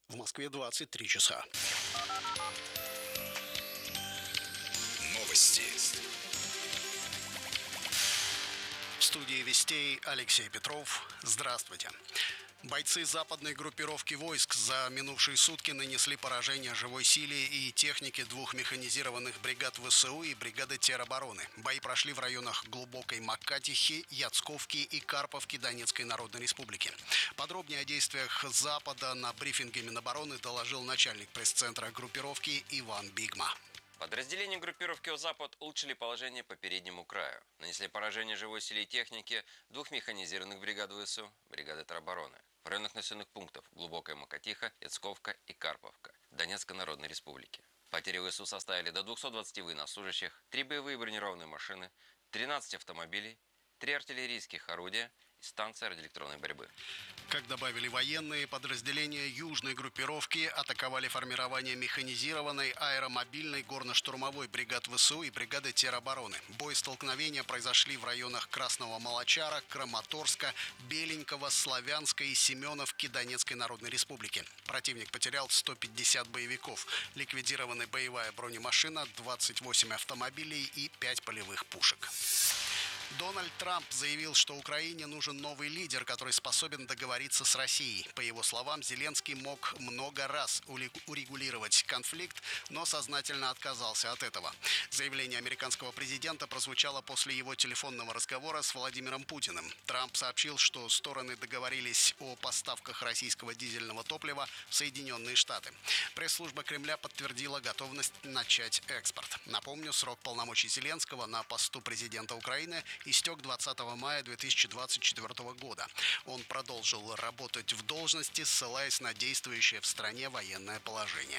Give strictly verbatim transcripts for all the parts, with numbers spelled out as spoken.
В Москве двадцать три часа. Новости. В студии Вестей Алексей Петров. Здравствуйте. Бойцы западной группировки войск за минувшие сутки нанесли поражение живой силе и технике двух механизированных бригад ВСУ и бригады теробороны. Бои прошли в районах Глубокой Макатихи, Яцковки и Карповки Донецкой Народной Республики. Подробнее о действиях Запада на брифинге Минобороны доложил начальник пресс-центра группировки Иван Бигма. Подразделения группировки «О-Запад» улучшили положение по переднему краю. Нанесли поражение живой силе и технике двух механизированных бригад ВСУ, бригады теробороны. В районах населенных пунктов Глубокая Макатиха, Яцковка и Карповка Донецкой Народной Республики. Потери ВСУ составили до двухсот двадцати военнослужащих, три боевые бронированные машины, тринадцать автомобилей, три артиллерийских орудия и станция радиоэлектронной борьбы. Как добавили военные, подразделения южной группировки атаковали формирование механизированной аэромобильной горно-штурмовой бригад ВСУ и бригады теробороны. Боестолкновения произошли в районах Красного Молочара, Краматорска, Беленького, Славянска и Семеновки Донецкой Народной Республики. Противник потерял сто пятьдесят боевиков. Ликвидированы боевая бронемашина, двадцать восемь автомобилей и пять полевых пушек. Дональд Трамп заявил, что Украине нужен новый лидер, который способен договориться с Россией. По его словам, Зеленский мог много раз урегулировать конфликт, но сознательно отказался от этого. Заявление американского президента прозвучало после его телефонного разговора с Владимиром Путиным. Трамп сообщил, что стороны договорились о поставках российского дизельного топлива в Соединенные Штаты. Пресс-служба Кремля подтвердила готовность начать экспорт. Напомню, срок полномочий Зеленского на посту президента Украины истек двадцатого мая две тысячи двадцать четвёртого года. Он продолжил работать в должности, ссылаясь на действующее в стране военное положение.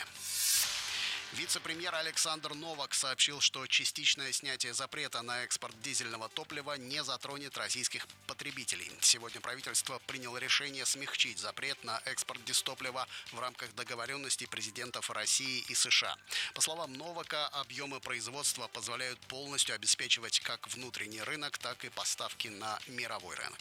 Вице-премьер Александр Новак сообщил, что частичное снятие запрета на экспорт дизельного топлива не затронет российских потребителей. Сегодня правительство приняло решение смягчить запрет на экспорт дистоплива в рамках договоренностей президентов России и США. По словам Новака, объемы производства позволяют полностью обеспечивать как внутренний рынок, так и поставки на мировой рынок.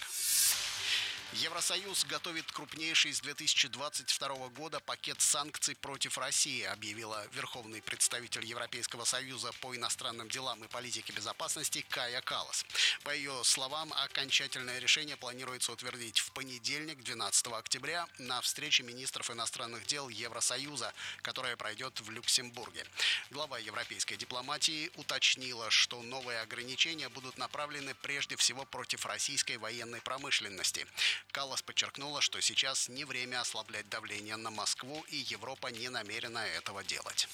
Евросоюз готовит крупнейший с две тысячи двадцать второго года пакет санкций против России, объявила верховный представитель Европейского союза по иностранным делам и политике безопасности Кая Каллас. По ее словам, окончательное решение планируется утвердить в понедельник, двенадцатого октября, на встрече министров иностранных дел Евросоюза, которая пройдет в Люксембурге. Глава европейской дипломатии уточнила, что новые ограничения будут направлены прежде всего против российской военной промышленности. Каллас подчеркнула, что сейчас не время ослаблять давление на Москву, и Европа не намерена этого делать.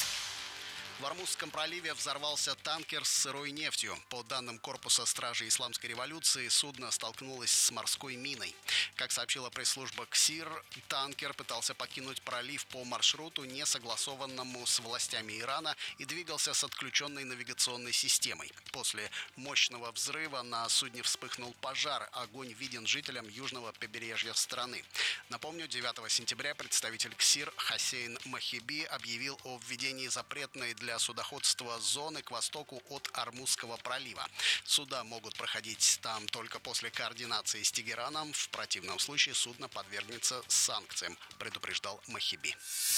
В Ормузском проливе взорвался танкер с сырой нефтью. По данным Корпуса стражи Исламской революции, судно столкнулось с морской миной. Как сообщила пресс-служба КСИР, танкер пытался покинуть пролив по маршруту, не согласованному с властями Ирана, и двигался с отключенной навигационной системой. После мощного взрыва на судне вспыхнул пожар. Огонь виден жителям южного побережья страны. Напомню, девятого сентября представитель КСИР Хосейн Махиби объявил о введении запретной для судоходства зоны к востоку от Ормузского пролива. Суда могут проходить там только после координации с Тегераном. В противном случае судно подвергнется санкциям, предупреждал Махиби.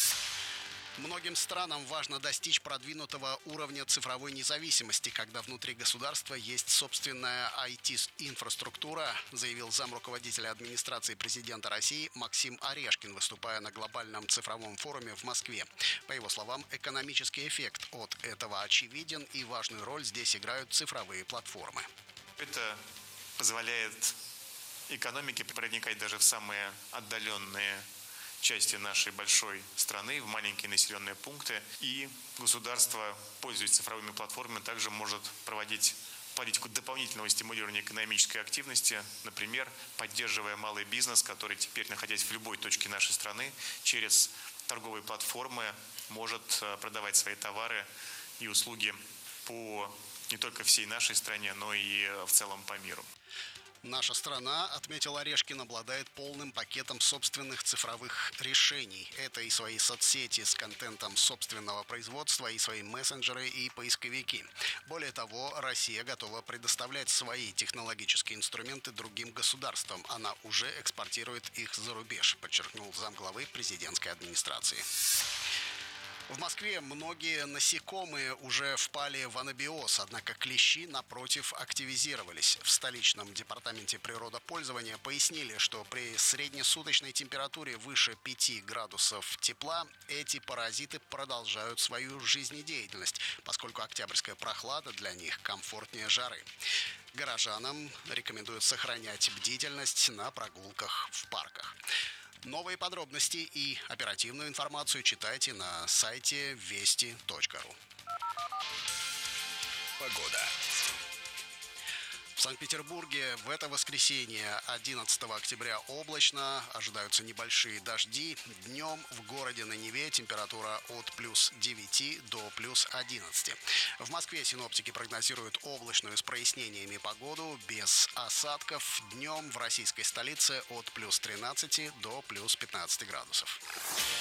Многим странам важно достичь продвинутого уровня цифровой независимости, когда внутри государства есть собственная ай ти-инфраструктура, заявил замруководителя администрации президента России Максим Орешкин, выступая на глобальном цифровом форуме в Москве. По его словам, экономический эффект от этого очевиден, и важную роль здесь играют цифровые платформы. Это позволяет экономике проникать даже в самые отдаленные части нашей большой страны, в маленькие населенные пункты. И государство, пользуясь цифровыми платформами, также может проводить политику дополнительного стимулирования экономической активности, например, поддерживая малый бизнес, который теперь, находясь в любой точке нашей страны, через торговые платформы может продавать свои товары и услуги по не только всей нашей стране, но и в целом по миру. Наша страна, отметил Орешкин, обладает полным пакетом собственных цифровых решений. Это и свои соцсети с контентом собственного производства, и свои мессенджеры и поисковики. Более того, Россия готова предоставлять свои технологические инструменты другим государствам. Она уже экспортирует их за рубеж, подчеркнул замглавы президентской администрации. В Москве многие насекомые уже впали в анабиоз, однако клещи, напротив, активизировались. В столичном департаменте природопользования пояснили, что при среднесуточной температуре выше пяти градусов тепла эти паразиты продолжают свою жизнедеятельность, поскольку октябрьская прохлада для них комфортнее жары. Горожанам рекомендуют сохранять бдительность на прогулках в парках. Новые подробности и оперативную информацию читайте на сайте вести точка ру. Погода. В Санкт-Петербурге в это воскресенье, одиннадцатого октября, облачно. Ожидаются небольшие дожди. Днем в городе на Неве температура от плюс девяти до плюс одиннадцати. В Москве синоптики прогнозируют облачную с прояснениями погоду, без осадков. Днем в российской столице от плюс тринадцати до плюс пятнадцати градусов.